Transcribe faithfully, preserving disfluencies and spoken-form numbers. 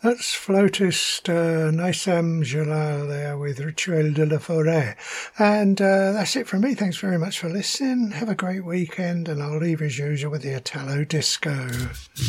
That's flautist uh, Naissam Jalal there with Rituel de la Forêt. And uh, that's it from me. Thanks very much for listening. Have a great weekend, and I'll leave as usual with the Italo Disco.